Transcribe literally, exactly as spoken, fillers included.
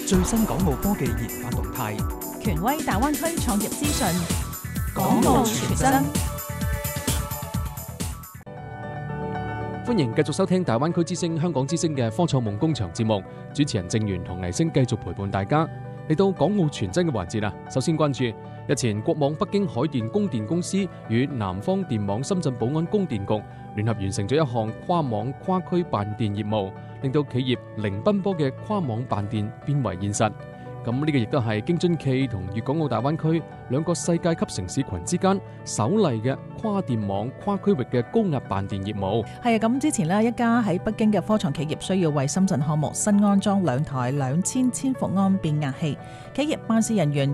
最新港澳科技研發動態， 權威大灣區創業資訊，港澳全真。 歡迎繼續收聽大灣區之聲、香港之聲嘅科創夢工場節目，主持人鄭源同黎星繼續陪伴大家嚟到港澳全真嘅環節啦。首先關注日前國網北京海電供電公司與南方電網深圳寶安供電局聯合完成咗一項跨網跨區辦電業務，令到企業零奔波嘅跨網辦電變為現實。咁呢個亦都係京津冀同粵港澳大灣區兩個世界級城市群之間首例嘅跨電網跨區域嘅高壓辦電業務。 係啊，咁之前呢，一家喺北京嘅科創企業需要為深圳項目新安裝兩台兩千千伏安變壓器，企業辦事人員